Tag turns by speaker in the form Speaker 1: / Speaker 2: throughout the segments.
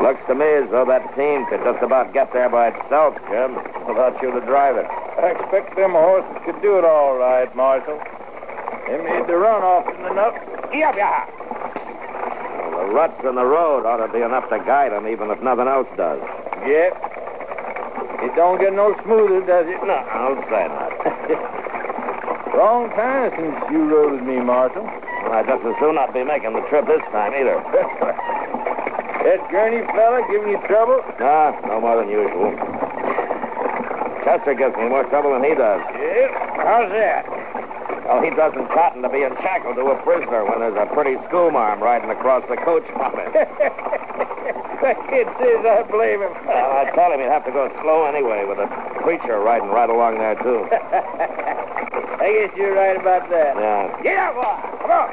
Speaker 1: Looks to me as though that team could just about get there by itself, Jim, without you to drive it.
Speaker 2: I expect them horses could do it all right, Marshal. They made the run often enough.
Speaker 1: Yep, yeah. Well, the ruts in the road ought to be enough to guide them, even if nothing else does.
Speaker 2: Yep. It don't get no smoother, does it?
Speaker 1: No, I'll say not.
Speaker 2: Long time since you rode with me, Marshal.
Speaker 1: Well, I'd just as soon not be making the trip this time, either.
Speaker 2: That Gurney fella giving you trouble?
Speaker 1: Nah, no more than usual. Chester gives me more trouble than he does.
Speaker 2: Yep. How's that?
Speaker 1: Well, he doesn't cotton to being shackled to a prisoner when there's a pretty schoolmarm riding across the coach from him.
Speaker 2: That kid says I blame him.
Speaker 1: Well, I told him he'd have to go slow anyway, with a preacher riding right along there, too.
Speaker 2: I guess you're right about that.
Speaker 1: Yeah.
Speaker 2: Get up, boy. Come on.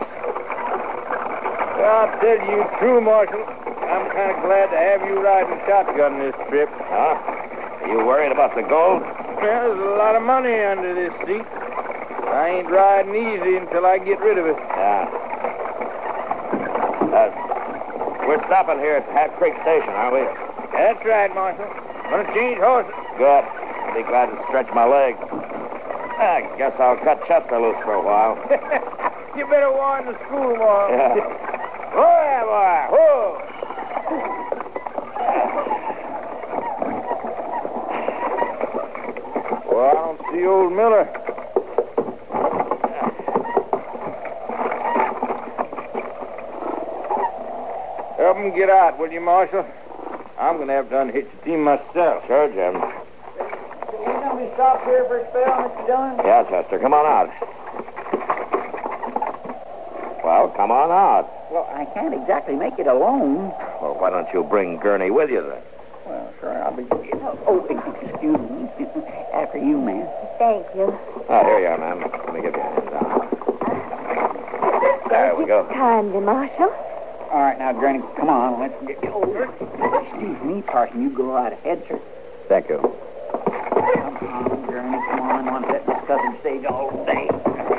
Speaker 2: Well, I'll tell you true, Marshal. I'm kind of glad to have you riding shotgun this trip.
Speaker 1: Huh? Are you worried about the gold?
Speaker 2: Well, there's a lot of money under this seat. I ain't riding easy until I get rid of it.
Speaker 1: Yeah. We're stopping here at Hat Creek Station, aren't we?
Speaker 2: That's right, Marshal. Gonna change horses.
Speaker 1: Good. I'll be glad to stretch my legs. I guess I'll cut Chester loose for a while.
Speaker 2: You better warn the school, Marshal.
Speaker 1: Yeah.
Speaker 2: Whoa there, boy. Whoa. Well, I don't see old Miller. Help him get out, will you, Marshal? I'm going to have to unhitch the team myself.
Speaker 1: Sure, Jim.
Speaker 3: You going to be stopped here for a spell, Mr. Dillon?
Speaker 1: Yeah, Chester, come on out. Well, come on out.
Speaker 3: Well, I can't exactly make it alone.
Speaker 1: Well, why don't you bring Gurney with you, then?
Speaker 3: Well, sure, I'll be... Oh, excuse me. After you, ma'am.
Speaker 4: Thank you.
Speaker 1: Oh, here you are, ma'am. Let me give you a hand down. There we go.
Speaker 4: Kindly, Marshal.
Speaker 3: All right, now, Granny, come on. Let's get you over. Excuse me, Parson. You go out ahead, sir.
Speaker 1: Thank you.
Speaker 3: Come on, Granny. Come on. I want to sit in this southern stage all day.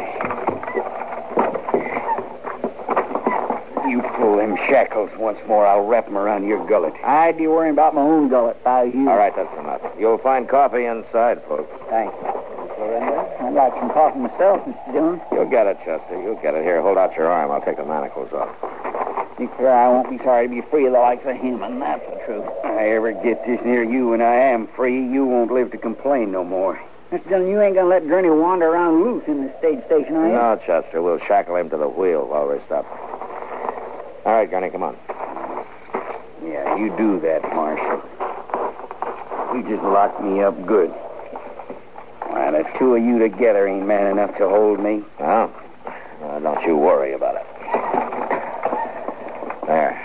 Speaker 5: You pull them shackles once more, I'll wrap them around your gullet.
Speaker 3: I'd be worrying about my own gullet if I was you.
Speaker 1: All right, that's enough. You'll find coffee inside, folks.
Speaker 3: Thanks. I'd like some coffee myself, Mr. Dillon.
Speaker 1: You'll get it, Chester. You'll get it. Here, hold out your arm. I'll take the manacles off.
Speaker 3: Declare I won't be sorry to be free of the likes of him, and that's the truth.
Speaker 5: If I ever get this near you and I am free, you won't live to complain no more.
Speaker 3: Mr. Dillon, you ain't going to let Gurney wander around loose in this stage station, are you?
Speaker 1: No, Chester. We'll shackle him to the wheel while we're stopped. All right, Gurney, come on.
Speaker 5: Yeah, you do that, Marshal. You just locked me up good. Why, the two of you together ain't man enough to hold me.
Speaker 1: Well, don't you worry about it. There.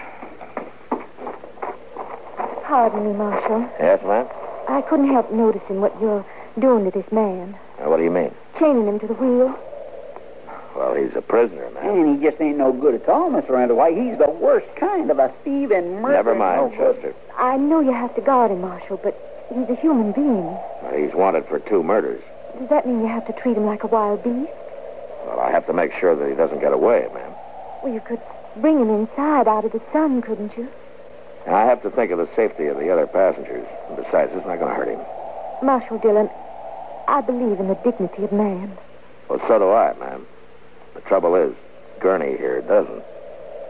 Speaker 4: Pardon me, Marshal.
Speaker 1: Yes, ma'am?
Speaker 4: I couldn't help noticing what you're doing to this man.
Speaker 1: What do you mean?
Speaker 4: Chaining him to the wheel.
Speaker 1: Well, he's a prisoner, ma'am.
Speaker 3: And he just ain't no good at all, Mr. Randall. Why, he's the worst kind of a thief and murderer.
Speaker 1: Never mind,
Speaker 3: no good.
Speaker 1: Chester.
Speaker 4: I know you have to guard him, Marshal, but he's a human being.
Speaker 1: Well, he's wanted for 2 murders.
Speaker 4: Does that mean you have to treat him like a wild beast?
Speaker 1: Well, I have to make sure that he doesn't get away, ma'am.
Speaker 4: Well, you could bring him inside out of the sun, couldn't you?
Speaker 1: And I have to think of the safety of the other passengers. And besides, it's not going to hurt him.
Speaker 4: Marshal Dillon, I believe in the dignity of man.
Speaker 1: Well, so do I, ma'am. The trouble is, Gurney here doesn't.